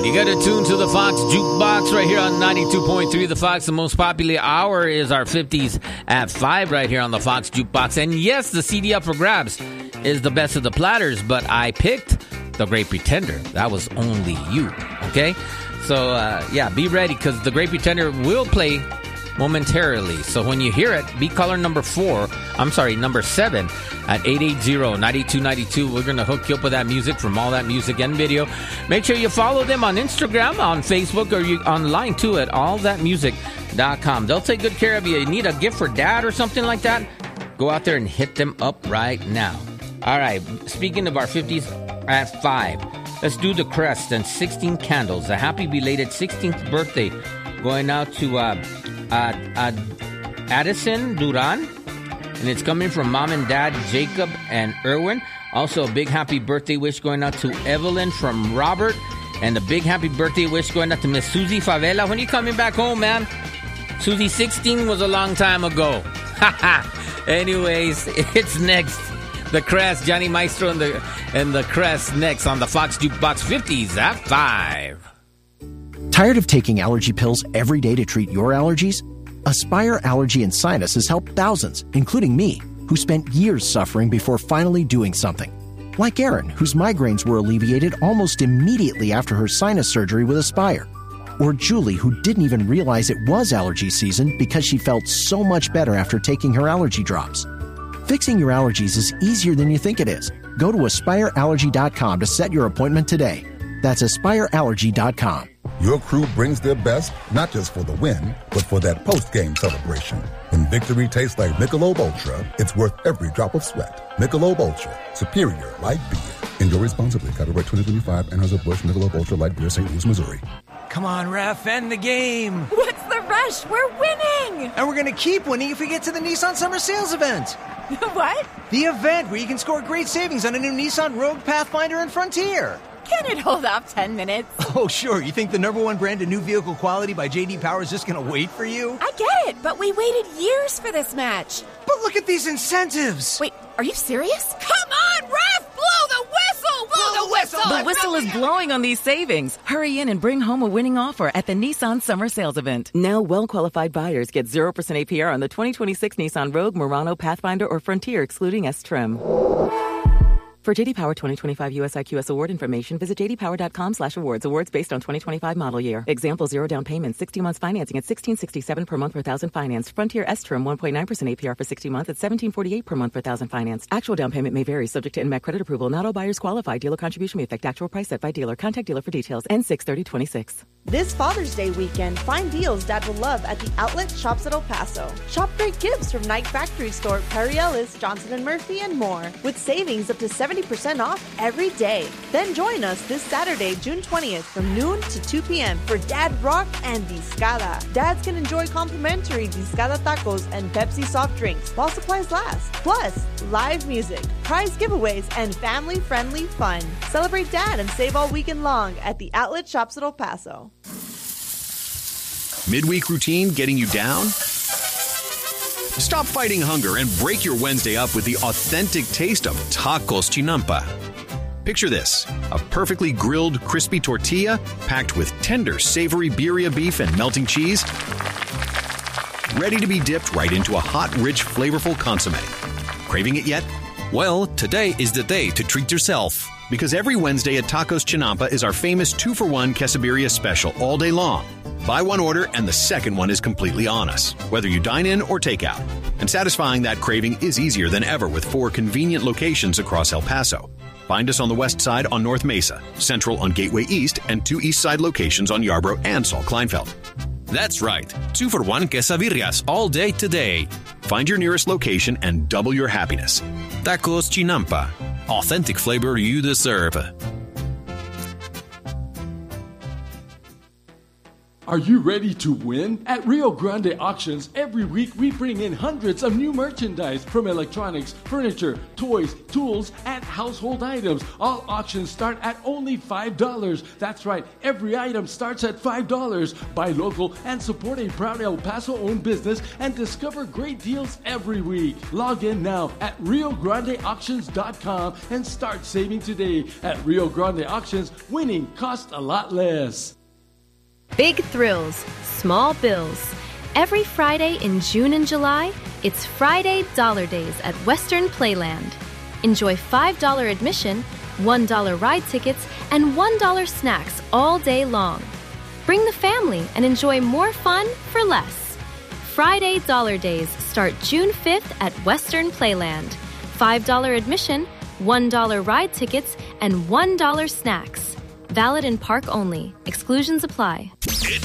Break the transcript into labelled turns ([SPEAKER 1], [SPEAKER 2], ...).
[SPEAKER 1] right, you got to tune to the Fox Jukebox right here on 92.3 The Fox. The most popular hour is our 50s at 5 right here on the Fox Jukebox. And yes, the CD up for grabs is the best of the platters, but I picked The Great Pretender. That was only you, okay? So, be ready because The Great Pretender will play momentarily. So when you hear it, be caller number 7 at 880-9292. We're going to hook you up with that music from All That Music and Video. Make sure you follow them on Instagram, on Facebook, or you online too at allthatmusic.com. They'll take good care of you. You need a gift for dad or something like that? Go out there and hit them up right now. All right, speaking of our 50s at 5, let's do the Crest and 16 Candles. A happy belated 16th birthday going out to Addison Duran, and it's coming from mom and dad Jacob and Erwin. Also a big happy birthday wish going out to Evelyn from Robert, and a big happy birthday wish going out to Miss Susie Favela. When are you coming back home, man? Susie, 16 was a long time ago. Anyways, it's next. The Crest, Johnny Maestro and the Crest next on the Fox Jukebox 50s at 5.
[SPEAKER 2] Tired of taking allergy pills every day to treat your allergies? Aspire Allergy and Sinus has helped thousands, including me, who spent years suffering before finally doing something. Like Erin, whose migraines were alleviated almost immediately after her sinus surgery with Aspire. Or Julie, who didn't even realize it was allergy season because she felt so much better after taking her allergy drops. Fixing your allergies is easier than you think it is. Go to AspireAllergy.com to set your appointment today. That's AspireAllergy.com.
[SPEAKER 3] Your crew brings their best, not just for the win, but for that post-game celebration. When victory tastes like Michelob Ultra, it's worth every drop of sweat. Michelob Ultra, superior light beer. Enjoy responsibly. Copyright 2025, Anheuser-Busch Michelob Ultra Light Beer, St. Louis, Missouri.
[SPEAKER 4] Come on, ref, end the game.
[SPEAKER 5] What's the rush? We're winning.
[SPEAKER 4] And we're going to keep winning if we get to the Nissan Summer Sales event.
[SPEAKER 5] What?
[SPEAKER 4] The event where you can score great savings on a new Nissan Rogue, Pathfinder, and Frontier.
[SPEAKER 5] Can it hold off 10 minutes?
[SPEAKER 4] Oh, sure. You think the #1 brand of new vehicle quality by J.D. Power is just going to wait for you?
[SPEAKER 5] I get it, but we waited years for this match.
[SPEAKER 4] But look at these incentives.
[SPEAKER 5] Wait, are you serious?
[SPEAKER 6] Come on, ref! Blow the whistle! Blow the whistle!
[SPEAKER 7] The whistle is blowing on these savings. Hurry in and bring home a winning offer at the Nissan Summer Sales event. Now, well-qualified buyers get 0% APR on the 2026 Nissan Rogue, Murano, Pathfinder, or Frontier, excluding S-Trim. For J.D. Power 2025 US IQS award information, visit jdpower.com/awards. Awards based on 2025 model year. Example, 0 down payment, 60 months financing at $1,667 per month per thousand financed. Frontier S-Trim, 1.9% APR for 60 months at $1,748 per month per thousand financed. Actual down payment may vary, subject to NMAC credit approval. Not all buyers qualify. Dealer contribution may affect actual price set by dealer. Contact dealer for details. N6/30/26.
[SPEAKER 8] This Father's Day weekend, find deals Dad will love at the Outlet Shops at El Paso. Shop great gifts from Nike Factory Store, Perry Ellis, Johnson & Murphy, and more, with savings up to 70% off every day. Then join us this Saturday, June 20th from noon to 2 p.m. for Dad Rock and Discada. Dads can enjoy complimentary Discada tacos and Pepsi soft drinks while supplies last. Plus, live music, prize giveaways, and family-friendly fun. Celebrate Dad and save all weekend long at the Outlet Shops at El Paso.
[SPEAKER 9] Midweek routine getting you down? Stop fighting hunger and break your Wednesday up with the authentic taste of Tacos Chinampa. Picture this, a perfectly grilled, crispy tortilla packed with tender, savory birria beef and melting cheese, ready to be dipped right into a hot, rich, flavorful consommé. Craving it yet? Well, today is the day to treat yourself. Because every Wednesday at Tacos Chinampa is our famous 2-for-1 quesadilla special all day long. Buy one order and the second one is completely on us, whether you dine in or take out. And satisfying that craving is easier than ever with 4 convenient locations across El Paso. Find us on the west side on North Mesa, central on Gateway East, and 2 east side locations on Yarborough and Saul Kleinfeld. That's right, 2-for-1 quesadillas all day today. Find your nearest location and double your happiness. Tacos Chinampa. Authentic flavor you deserve.
[SPEAKER 10] Are you ready to win? At Rio Grande Auctions, every week we bring in hundreds of new merchandise from electronics, furniture, toys, tools, and household items. All auctions start at only $5. That's right, every item starts at $5. Buy local and support a proud El Paso-owned business and discover great deals every week. Log in now at RioGrandeAuctions.com and start saving today. At Rio Grande Auctions, winning costs a lot less.
[SPEAKER 11] Big thrills, small bills. Every Friday in June and July, it's Friday Dollar Days at Western Playland. Enjoy $5 admission, $1 ride tickets, and $1 snacks all day long. Bring the family and enjoy more fun for less. Friday Dollar Days start June 5th at Western Playland. $5 admission, $1 ride tickets, and $1 snacks. Valid in park only. Exclusions apply.